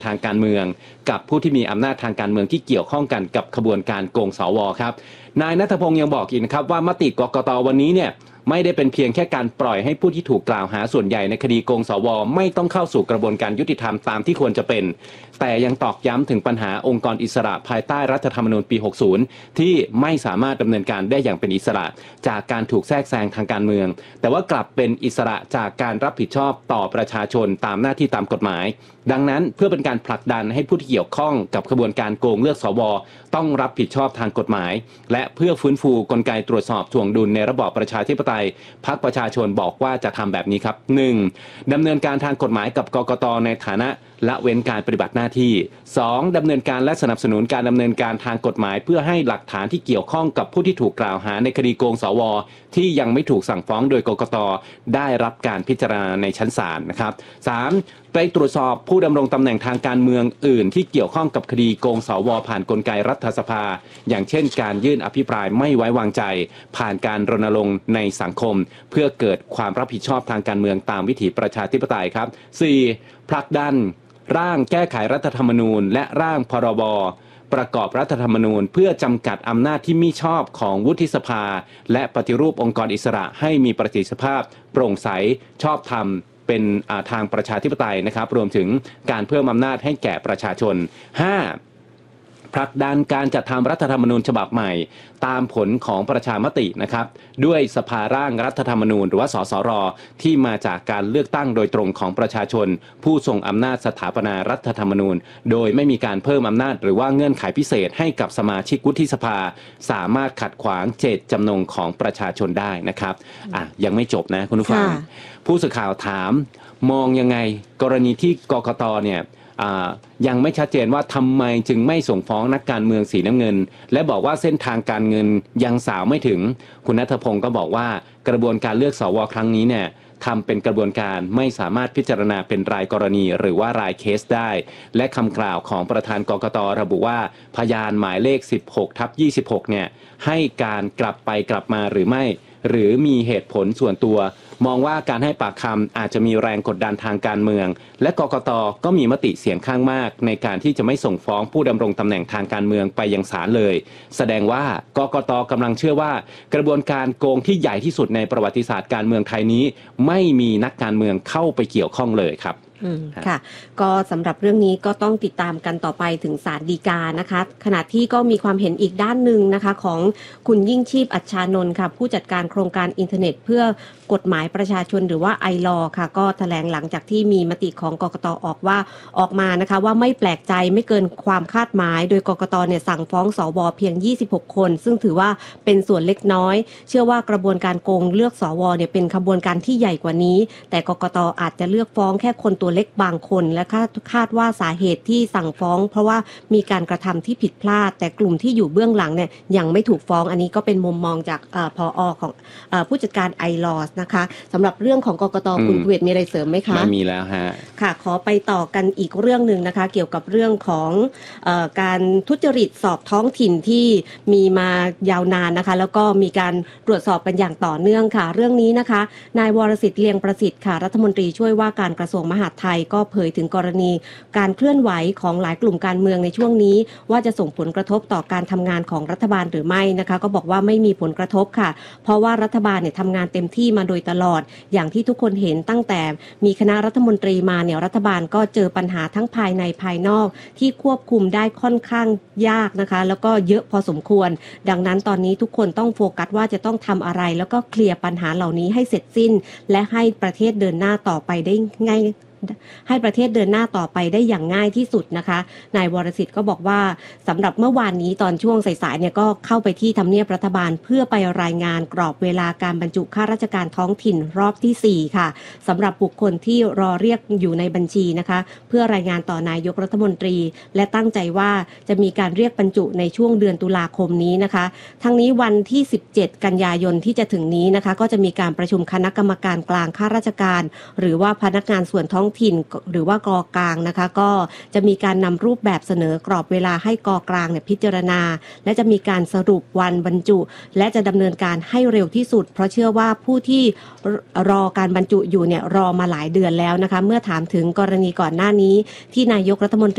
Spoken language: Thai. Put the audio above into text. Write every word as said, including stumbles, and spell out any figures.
ทางการเมืองกับผู้ที่มีอำนาจทางการเมืองที่เกี่ยวข้องกันกับขบวนการโกงสวครับนายณัฐพงษ์ยังบอกอีกนะครับว่ามติกกต.วันนี้เนี่ยไม่ได้เป็นเพียงแค่การปล่อยให้ผู้ที่ถูกกล่าวหาส่วนใหญ่ในคดีโกงสวไม่ต้องเข้าสู่กระบวนการยุติธรรมตามที่ควรจะเป็นแต่ยังตอกย้ำถึงปัญหาองค์กรอิสระภายใต้รัฐธรรมนูญปีหกสิบที่ไม่สามารถดำเนินการได้อย่างเป็นอิสระจากการถูกแทรกแซงทางการเมืองแต่ว่ากลับเป็นอิสระจากการรับผิดชอบต่อประชาชนตามหน้าที่ตามกฎหมายดังนั้นเพื่อเป็นการผลักดันให้ผู้ที่เกี่ยวข้องกับขบวนการโกงเลือกสวต้องรับผิดชอบทางกฎหมายและเพื่อฟื้นฟูกลไกตรวจสอบถ่วงดุลในระบอบประชาธิปไตยพรรคประชาชนบอกว่าจะทำแบบนี้ครับ หนึ่ง ดำเนินการทางกฎหมายกับกกต.ในฐานะละเว้นการปฏิบัติหน้าที่ สอง ดำเนินการและสนับสนุนการดำเนินการทางกฎหมายเพื่อให้หลักฐานที่เกี่ยวข้องกับผู้ที่ถูกกล่าวหาในคดีโกงสวที่ยังไม่ถูกสั่งฟ้องโดยกกต.ได้รับการพิจารณาในชั้นศาลนะครับ สาม ไปตรวจสอบผู้ดำรงตำแหน่งทางการเมืองอื่นที่เกี่ยวข้องกับคดีโกงสวผ่านกลไกรัฐสภาอย่างเช่นการยื่นอภิปรายไม่ไว้วางใจผ่านการรณรงค์ในสังคมเพื่อเกิดความรับผิดชอบทางการเมืองตามวิถีประชาธิปไตยครับ สี่ ผลักดันร่างแก้ไขรัฐธรรมนูญและร่างพรบประกอบรัฐธรรมนูญเพื่อจำกัดอำนาจที่มิชอบของวุฒิสภาและปฏิรูปองค์กรอิสระให้มีประสิทธิภาพโปร่งใสชอบธรรมเป็นทางประชาธิปไตยนะครับรวมถึงการเพิ่มอำนาจให้แก่ประชาชน ห้า ผลักดันการจัดทำรัฐธรรมนูญฉบับใหม่ตามผลของประชามตินะครับด้วยสภาร่างรัฐธรรมนูญหรือว่าสสรที่มาจากการเลือกตั้งโดยตรงของประชาชนผู้ทรงอำนาจสถาปนารัฐธรรมนูญโดยไม่มีการเพิ่มอำนาจหรือว่าเงื่อนไขพิเศษให้กับสมาชิกวุฒิสภาสามารถขัดขวางเจตจำนงของประชาชนได้นะครับอ่ะยังไม่จบนะคุณผู้ฟังผู้สื่อข่าวถามมองยังไงกรณีที่กกต.เนี่ยยังไม่ชัดเจนว่าทำไมจึงไม่ส่งฟ้องนักการเมืองสีน้ำเงินและบอกว่าเส้นทางการเงินยังสาวไม่ถึงคุณณัฐพงศ์ก็บอกว่ากระบวนการเลือกสวครั้งนี้เนี่ยทำเป็นกระบวนการไม่สามารถพิจารณาเป็นรายกรณีหรือว่ารายเคสได้และคำกล่าวของประธานกกต.ระบุว่าพยานหมายเลข สิบหกทับยี่สิบหก เนี่ยให้การกลับไปกลับมาหรือไม่หรือมีเหตุผลส่วนตัวมองว่าการให้ปากคำอาจจะมีแรงกดดันทางการเมืองและกกต.ก็มีมติเสียงข้างมากในการที่จะไม่ส่งฟ้องผู้ดำรงตำแหน่งทางการเมืองไปยังศาลเลยแสดงว่ากกต.กำลังเชื่อว่ากระบวนการโกงที่ใหญ่ที่สุดในประวัติศาสตร์การเมืองไทยนี้ไม่มีนักการเมืองเข้าไปเกี่ยวข้องเลยครับค่ะก็สำหรับเรื่องนี้ก็ต้องติดตามกันต่อไปถึงศาลฎีกานะคะขณะที่ก็มีความเห็นอีกด้านหนึ่งนะคะของคุณยิ่งชีพอัชชานนท์ค่ะผู้จัดการโครงการอินเทอร์เน็ตเพื่อกฎหมายประชาชนหรือว่าไอลอค่ะก็แถลงหลังจากที่มีมติของกกต.ออกว่าออกมานะคะว่าไม่แปลกใจไม่เกินความคาดหมายโดยกกต.เนี่ยสั่งฟ้องสวเพียงยี่สิบหกคนซึ่งถือว่าเป็นส่วนเล็กน้อยเชื่อว่ากระบวนการโกงเลือกสวเนี่ยเป็นขบวนการที่ใหญ่กว่านี้แต่กกต.อาจจะเลือกฟ้องแค่คนตัวเล็กบางคนและคาดคาดว่าสาเหตุที่สั่งฟ้องเพราะว่ามีการกระทำที่ผิดพลาดแต่กลุ่มที่อยู่เบื้องหลังเนี่ยยังไม่ถูกฟ้องอันนี้ก็เป็นมุมมองจากผอ.ของผู้จัดการไอลอสนะคะสำหรับเรื่องของกกต.คุณเวทมีอะไรเสริมไหมคะไม่มีแล้วฮะค่ะขอไปต่อกันอีกเรื่องหนึ่งนะคะเกี่ยวกับเรื่องของเอ่อการทุจริตสอบท้องถิ่นที่มีมายาวนานนะคะแล้วก็มีการตรวจสอบกันอย่างต่อเนื่องค่ะเรื่องนี้นะคะนายวรสิทธิ์เลียงประสิทธิ์ค่ะรัฐมนตรีช่วยว่าการกระทรวงมหาดไทยก็เผยถึงกรณีการเคลื่อนไหวของหลายกลุ่มการเมืองในช่วงนี้ว่าจะส่งผลกระทบต่อการทำงานของรัฐบาลหรือไม่นะคะก็บอกว่าไม่มีผลกระทบค่ะเพราะว่ารัฐบาลเนี่ยทำงานเต็มที่มาโดยตลอดอย่างที่ทุกคนเห็นตั้งแต่มีคณะรัฐมนตรีมาเนี่ยรัฐบาลก็เจอปัญหาทั้งภายในภายนอกที่ควบคุมได้ค่อนข้างยากนะคะแล้วก็เยอะพอสมควรดังนั้นตอนนี้ทุกคนต้องโฟกัสว่าจะต้องทำอะไรแล้วก็เคลียร์ปัญหาเหล่านี้ให้เสร็จสิ้นและให้ประเทศเดินหน้าต่อไปได้ง่ายให้ประเทศเดินหน้าต่อไปได้อย่างง่ายที่สุดนะคะนายวรสิทธิ์ก็บอกว่าสำหรับเมื่อวานนี้ตอนช่วงสายๆเนี่ยก็เข้าไปที่ทำเนียบรัฐบาลเพื่อไปรายงานกรอบเวลาการบรรจุข้าราชการท้องถิ่นรอบที่สี่ค่ะสำหรับบุคคลที่รอเรียกอยู่ในบัญชีนะคะเพื่อรายงานต่อนายกรัฐมนตรีและตั้งใจว่าจะมีการเรียกบรรจุในช่วงเดือนตุลาคมนี้นะคะทั้งนี้วันที่สิบเจ็ดกันยายนที่จะถึงนี้นะคะก็จะมีการประชุมคณะกรรมการกลางข้าราชการหรือว่าพนักงานส่วนท้องถิ่นหรือว่ากกลางนะคะก็จะมีการนำรูปแบบเสนอกรอบเวลาให้กกลางเนี่ยพิจารณาและจะมีการสรุปวันบรรจุและจะดำเนินการให้เร็วที่สุดเพราะเชื่อว่าผู้ที่รอการบรรจุอยู่เนี่ยรอมาหลายเดือนแล้วนะคะเมื่อถามถึงกรณีก่อนหน้านี้ที่นายกรัฐมนตรี